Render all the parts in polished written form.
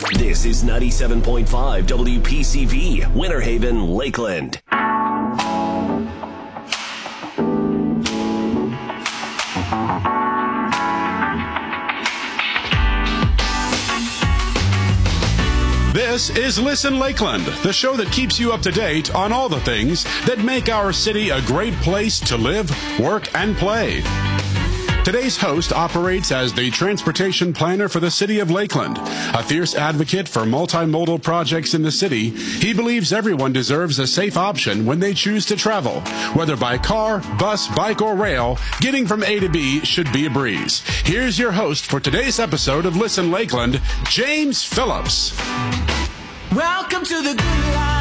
This is 97.5 WPCV, Winter Haven, Lakeland. This is Listen Lakeland, the show that keeps you up to date on all the things that make our city a great place to live, work, and play. Today's host operates as the transportation planner for the city of Lakeland. A fierce advocate for multimodal projects in the city, he believes everyone deserves a safe option when they choose to travel. Whether by car, bus, bike, or rail, getting from A to B should be a breeze. Here's your host for today's episode of Listen Lakeland, James Phillips. Welcome to the good life.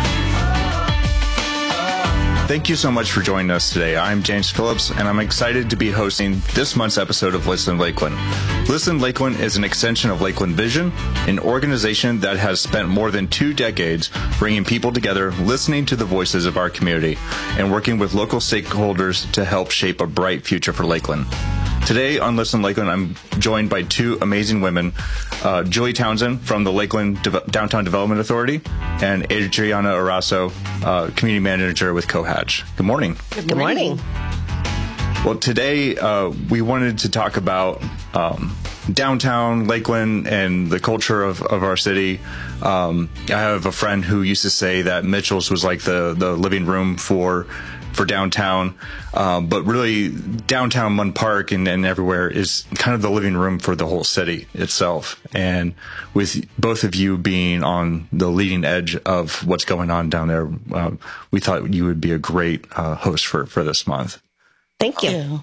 Thank you so much for joining us today. I'm James Phillips, and I'm excited to be hosting this month's episode of Listen Lakeland. Listen Lakeland is an extension of Lakeland Vision, an organization that has spent more than 2 decades bringing people together, listening to the voices of our community, and working with local stakeholders to help shape a bright future for Lakeland. Today on Listen Lakeland, I'm joined by 2 amazing women, Julie Townsend from the Lakeland Downtown Development Authority and Adriana Arasso, Community Manager with Cohatch. Good morning. Good morning. Well, today we wanted to talk about downtown Lakeland and the culture of our city. I have a friend who used to say that Mitchell's was like the living room for downtown, but really downtown Munn Park and everywhere is kind of the living room for the whole city itself. And with both of you being on the leading edge of what's going on down there, we thought you would be a great host for this month. Thank you.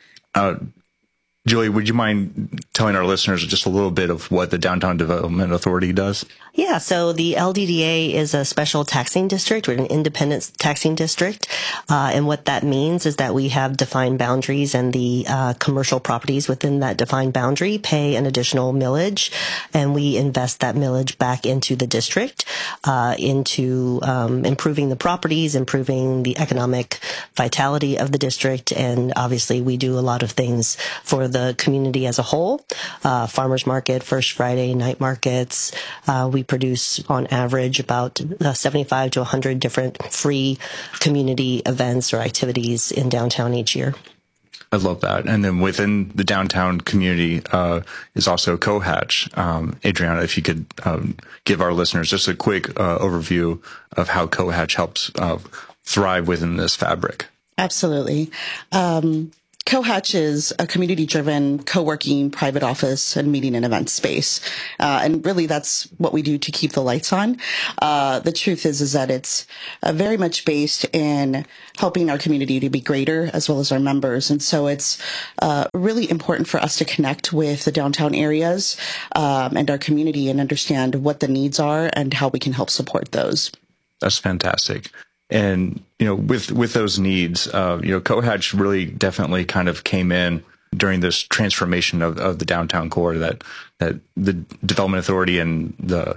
Julie, would you mind telling our listeners just a little bit of what the Downtown Development Authority does? Yeah, so the LDDA is a special taxing district. We're an independent taxing district. And what that means is that we have defined boundaries, and the commercial properties within that defined boundary pay an additional millage, and we invest that millage back into the district, into improving the properties, improving the economic vitality of the district, and obviously we do a lot of things for the community as a whole. Farmers market, First Friday, night markets. We produce on average about 75 to 100 different free community events or activities in downtown each year. I love that. And then within the downtown community is also Cohatch. Adriana, if you could give our listeners just a quick overview of how Cohatch helps thrive within this fabric. Absolutely. Cohatch is a community-driven co-working private office and meeting and event space. And really that's what we do to keep the lights on. The truth is that it's very much based in helping our community to be greater as well as our members. And so it's really important for us to connect with the downtown areas and our community and understand what the needs are and how we can help support those. That's fantastic. And, with those needs, Cohatch really definitely kind of came in during this transformation of the downtown core that the Development Authority and the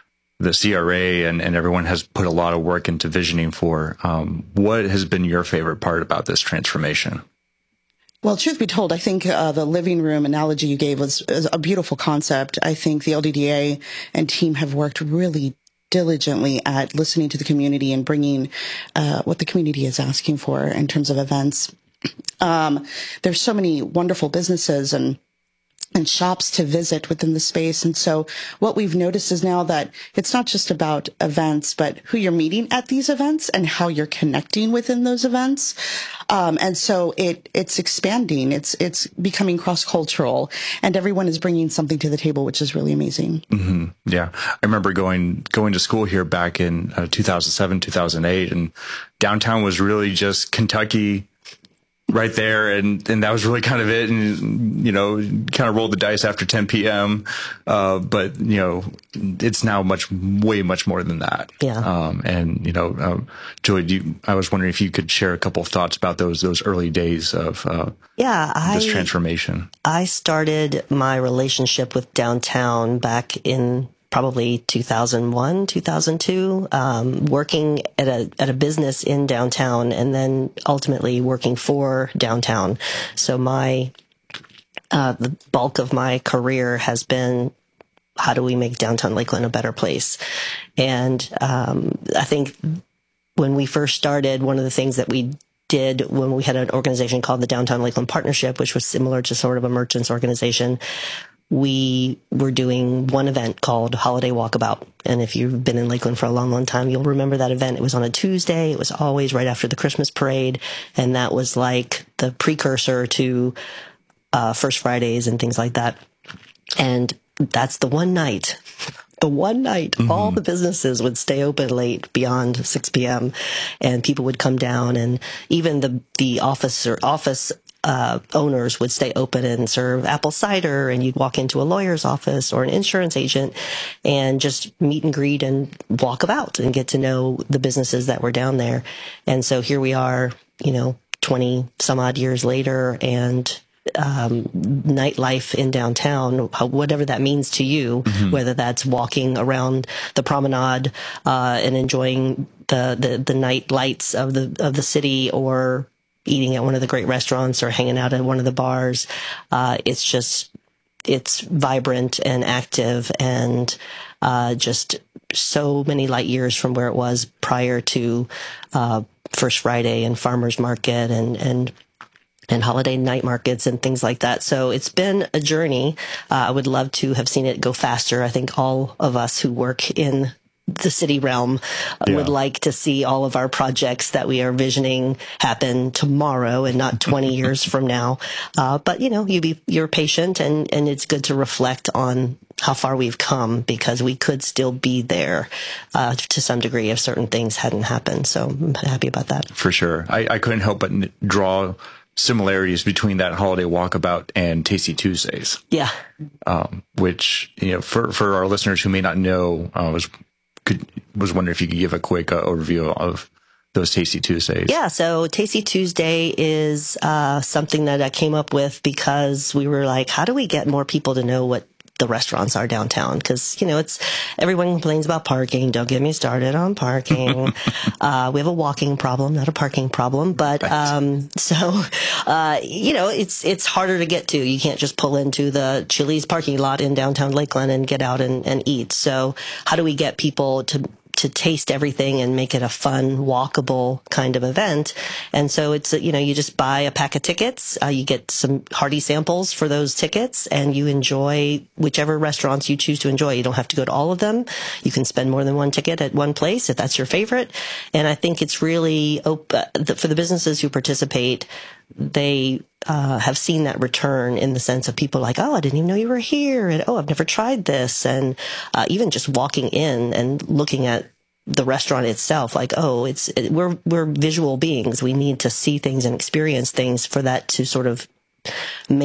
CRA and everyone has put a lot of work into visioning for. What has been your favorite part about this transformation? Well, truth be told, I think the living room analogy you gave was a beautiful concept. I think the LDDA and team have worked really diligently at listening to the community and bringing what the community is asking for in terms of events. There's so many wonderful businesses and shops to visit within the space. And so what we've noticed is now that it's not just about events, but who you're meeting at these events and how you're connecting within those events. And so it's expanding. It's becoming cross-cultural, and everyone is bringing something to the table, which is really amazing. Mm-hmm. Yeah. I remember going to school here back in 2007, 2008, and downtown was really just Kentucky right there. And that was really kind of it. And, kind of rolled the dice after 10 p.m. But, it's now way much more than that. Yeah. Julie, I was wondering if you could share a couple of thoughts about those early days of this transformation. I started my relationship with downtown back in probably 2001, 2002, working at a business in downtown, and then ultimately working for downtown. So the bulk of my career has been how do we make downtown Lakeland a better place? And I think when we first started, one of the things that we did when we had an organization called the Downtown Lakeland Partnership, which was similar to sort of a merchants organization, we were doing one event called Holiday Walkabout. And if you've been in Lakeland for a long, long time, you'll remember that event. It was on a Tuesday. It was always right after the Christmas parade. And that was like the precursor to First Fridays and things like that. And that's the one night, all the businesses would stay open late beyond 6 p.m. and people would come down, and even the office owners would stay open and serve apple cider, and you'd walk into a lawyer's office or an insurance agent and just meet and greet and walk about and get to know the businesses that were down there. And so here we are, 20 some odd years later, and nightlife in downtown, whatever that means to you, whether that's walking around the promenade and enjoying the night lights of the city, or eating at one of the great restaurants, or hanging out at one of the bars. It's vibrant and active, and just so many light years from where it was prior to First Friday and Farmers Market and holiday night markets and things like that. So it's been a journey. I would love to have seen it go faster. I think all of us who work in the city realm would like to see all of our projects that we are visioning happen tomorrow and not 20 years from now. But you're patient, and it's good to reflect on how far we've come, because we could still be there to some degree if certain things hadn't happened. So I'm happy about that. For sure. I couldn't help but draw similarities between that Holiday Walkabout and Tasty Tuesdays. Yeah. Which, for our listeners who may not know, was wondering if you could give a quick overview of those Tasty Tuesdays. Yeah, so Tasty Tuesday is something that I came up with because we were like, how do we get more people to know what the restaurants are downtown? Because everyone complains about parking. Don't get me started on parking. We have a walking problem, not a parking problem. But it's harder to get to. You can't just pull into the Chili's parking lot in downtown Lakeland and get out and eat. So how do we get people to taste everything and make it a fun, walkable kind of event? And so it's, you just buy a pack of tickets, you get some hearty samples for those tickets, and you enjoy whichever restaurants you choose to enjoy. You don't have to go to all of them. You can spend more than one ticket at one place if that's your favorite. And I think it's really for the businesses who participate, they have seen that return in the sense of people like, oh, I didn't even know you were here, and oh, I've never tried this. And even just walking in and looking at the restaurant itself, like, oh, we're visual beings. We need to see things and experience things for that to sort of make